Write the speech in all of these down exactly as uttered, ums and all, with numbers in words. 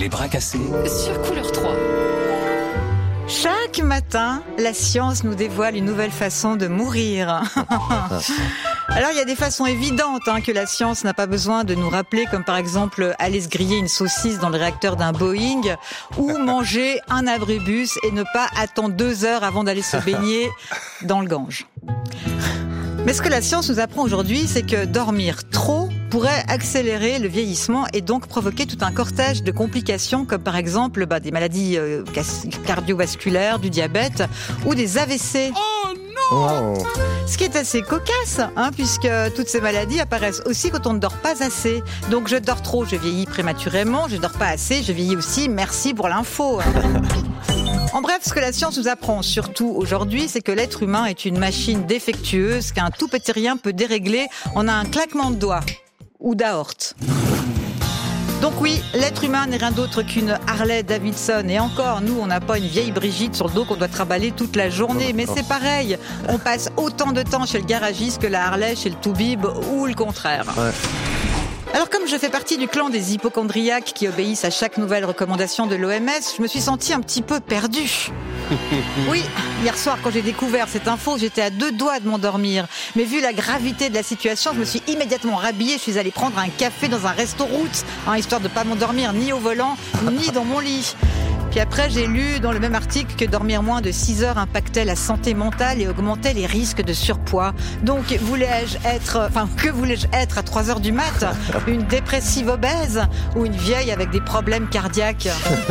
Les bras cassés. Sur Couleur trois. Chaque matin, la science nous dévoile une nouvelle façon de mourir. Alors, il y a des façons évidentes hein, que la science n'a pas besoin de nous rappeler, comme par exemple aller se griller une saucisse dans le réacteur d'un Boeing ou manger un abribus et ne pas attendre deux heures avant d'aller se baigner dans le Gange. Mais ce que la science nous apprend aujourd'hui, c'est que dormir trop pourrait accélérer le vieillissement et donc provoquer tout un cortège de complications comme par exemple bah, des maladies euh, cardiovasculaires, du diabète ou des A V C. Oh non! Oh. Ce qui est assez cocasse, hein, puisque toutes ces maladies apparaissent aussi quand on ne dort pas assez. Donc je dors trop, je vieillis prématurément, je dors pas assez, je vieillis aussi, merci pour l'info. En bref, ce que la science nous apprend surtout aujourd'hui, c'est que l'être humain est une machine défectueuse qu'un tout petit rien peut dérégler en un claquement de doigts ou d'aorte. Donc oui, l'être humain n'est rien d'autre qu'une Harley Davidson. Et encore, nous, on n'a pas une vieille Brigitte sur le dos qu'on doit trimballer toute la journée. Mais c'est pareil, on passe autant de temps chez le garagiste que la Harley chez le Toubib ou le contraire. Ouais. Alors comme je fais partie du clan des hypocondriaques qui obéissent à chaque nouvelle recommandation de l'O M S, je me suis sentie un petit peu perdue. Oui, hier soir quand j'ai découvert cette info, j'étais à deux doigts de m'endormir. Mais vu la gravité de la situation, je me suis immédiatement rhabillée, je suis allée prendre un café dans un resto-route, hein, histoire de pas m'endormir ni au volant, ni dans mon lit. Puis après, j'ai lu dans le même article que dormir moins de six heures impactait la santé mentale et augmentait les risques de surpoids. Donc, voulais-je être, enfin, que voulais-je être à trois heures du mat? Une dépressive obèse ou une vieille avec des problèmes cardiaques?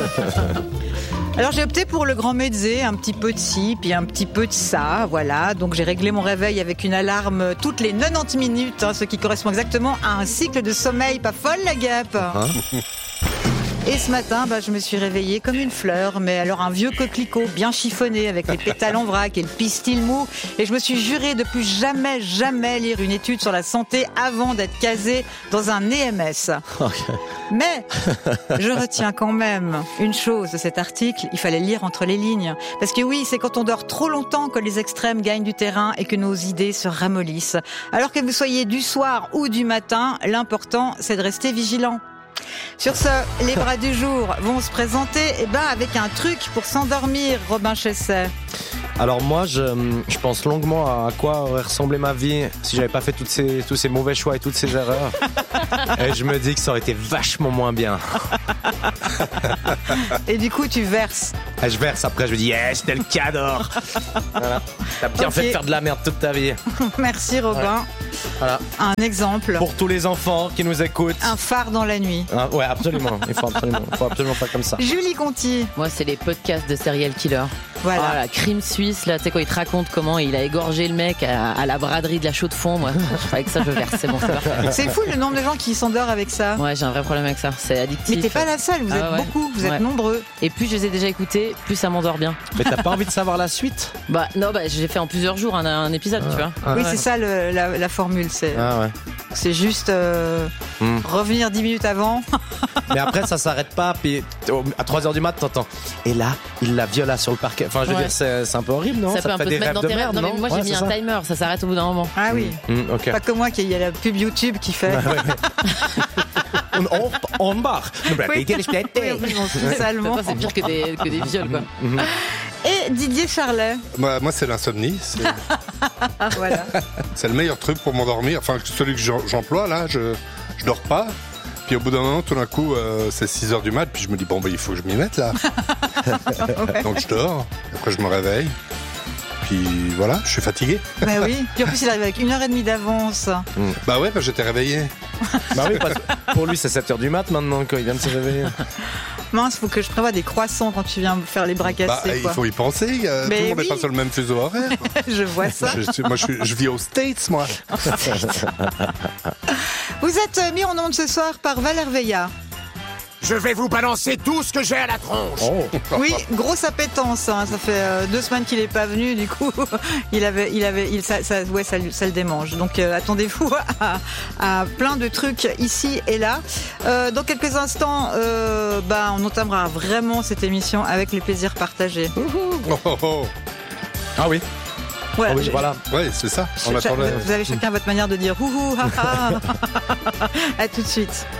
Alors j'ai opté pour le grand mezzé, un petit peu de ci, puis un petit peu de ça, voilà. Donc j'ai réglé mon réveil avec une alarme toutes les quatre-vingt-dix minutes, hein, ce qui correspond exactement à un cycle de sommeil pas folle la guêpe. Hein? Et ce matin, bah, je me suis réveillée comme une fleur, mais alors un vieux coquelicot bien chiffonné avec les pétales en vrac et le pistil mou. Et je me suis juré de plus jamais, jamais lire une étude sur la santé avant d'être casée dans un E M S. Okay. Mais je retiens quand même une chose de cet article, il fallait lire entre les lignes. Parce que oui, c'est quand on dort trop longtemps que les extrêmes gagnent du terrain et que nos idées se ramollissent. Alors que vous soyez du soir ou du matin, l'important c'est de rester vigilant. Sur ce, les bras du jour vont se présenter eh ben, avec un truc pour s'endormir, Robin Chesset. Alors moi, je, je pense longuement à quoi aurait ressemblé ma vie si j'avais pas fait toutes ces, tous ces mauvais choix et toutes ces erreurs. Et je me dis que ça aurait été vachement moins bien. Et du coup, tu verses. Et je verse après, je me dis, yeah, c'était le cadeau. Voilà. T'as bien okay. fait de faire de la merde toute ta vie. Merci Robin. Ouais. Voilà. Un exemple. Pour tous les enfants qui nous écoutent. Un phare dans la nuit. Ah, ouais, absolument. Il faut absolument, il faut absolument faire comme ça. Julie Conti. Moi, c'est les podcasts de serial killer. Voilà. Oh, la crime suisse, là, tu sais, quand il te raconte comment il a égorgé le mec à, à la braderie de la chaux de fond, moi, avec ça, je verse, c'est bon, c'est parfait. C'est fou le nombre de gens qui s'endorment avec ça. Ouais, j'ai un vrai problème avec ça, c'est addictif. Mais t'es pas la seule, vous ah, êtes ouais. beaucoup, vous ouais. êtes nombreux. Et plus je les ai déjà écoutés, plus ça m'endort bien. Mais t'as pas envie de savoir la suite? Bah, non, bah, j'ai fait en plusieurs jours un, un épisode, ah. tu vois. Ah, oui, ouais. c'est ça le, la, la formule, c'est, ah, ouais. c'est juste euh, mm. revenir dix minutes avant. Mais après, ça s'arrête pas, puis à trois heures du mat, t'entends. Et là, il la viola sur le parquet. Enfin, je veux ouais. dire, c'est, c'est un peu horrible, non? Ça, ça peut un fait peu des se mettre rêves dans de tes merde, rêves. Non, mais moi, ouais, j'ai mis un ça. timer, ça s'arrête au bout d'un moment. Ah oui. Mmh, okay. Pas comme moi, qu'il y a la pub YouTube qui fait. Ouais, ouais. on, on, on barre. Oui, oui, on se salement. C'est pire que des, que des viols, quoi. Mmh. Et Didier Charlet. Moi, moi c'est l'insomnie. C'est... Voilà. C'est le meilleur truc pour m'endormir. Enfin, celui que j'emploie, là, je, je dors pas. Puis au bout d'un moment, tout d'un coup, euh, c'est six heures du mat. Puis je me dis, bon, bah, il faut que je m'y mette, là. Ouais. Donc je dors. Après, je me réveille. Puis voilà, je suis fatigué. Bah oui. Puis en plus, il arrive avec une heure et demie d'avance. Mmh. Bah ouais, bah, j'étais réveillé. Bah oui, parce que pour lui, c'est sept heures du mat maintenant, quand il vient de se réveiller. Mince, faut que je prévoie des croissants quand tu viens me faire les bras cassés. Bah, il faut y penser. Euh, tout le monde n'est oui. pas sur le même fuseau horaire. Je vois ça. Je, moi, je, je vis aux States, moi. Vous êtes mis en onde ce soir par Valère Veilla. Je vais vous balancer tout ce que j'ai à la tronche. Oh. Oui, grosse appétence. Hein. Ça fait euh, deux semaines qu'il est pas venu. Du coup, il avait, il avait, il, ça, ça, ouais, ça, ça le démange. Donc, euh, attendez-vous à, à plein de trucs ici et là. Euh, dans quelques instants, euh, bah, on entamera vraiment cette émission avec les plaisirs partagés. Oh, oh, oh. Ah oui. Voilà, oh oui, je, voilà. Oui, c'est ça. On je, attendait... Vous avez chacun votre manière de dire houhou, ha ha. À tout de suite.